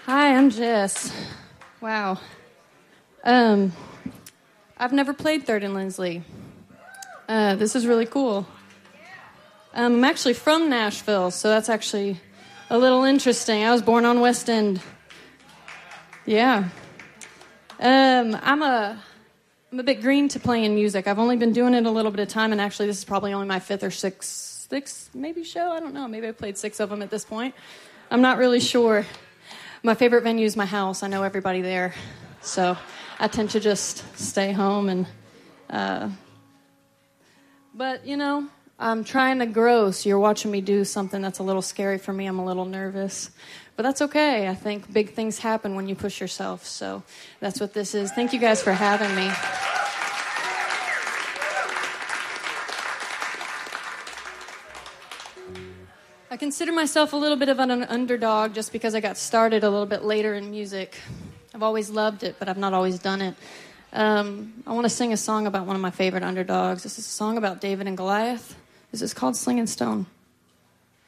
Hi, I'm Jess. Wow. I've never played Third and Lindsley. This is really cool. I'm actually from Nashville, so that's actually a little interesting. I was born on West End. Yeah. I'm a bit green to playing music. I've only been doing it a little bit of time, and actually this is probably only my fifth or sixth maybe show. I don't know. Maybe I played 6 of them at this point. I'm not really sure. My favorite venue is my house. I know everybody there. So I tend to just stay home. But, you know, I'm trying to grow, so you're watching me do something that's a little scary for me. I'm a little nervous. But that's okay. I think big things happen when you push yourself. So that's what this is. Thank you guys for having me. I consider myself a little bit of an underdog just because I got started a little bit later in music. I've always loved it, but I've not always done it. I want to sing a song about one of my favorite underdogs. This is a song about David and Goliath. This is called Slinging Stone.